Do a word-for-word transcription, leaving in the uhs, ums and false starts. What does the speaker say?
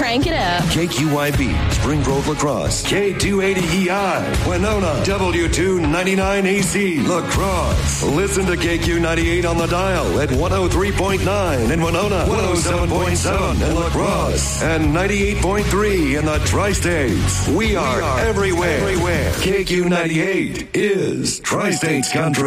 Crank it up. K Q Y B, Spring Grove La Crosse. K two eighty E I, Winona. W two ninety-nine A C, La Crosse. Listen to K Q ninety-eight on the dial at one oh three point nine in Winona, one oh seven point seven in La Crosse, and ninety-eight point three in the Tri-States. We are, we are everywhere. everywhere. K Q ninety-eight is Tri-States Country.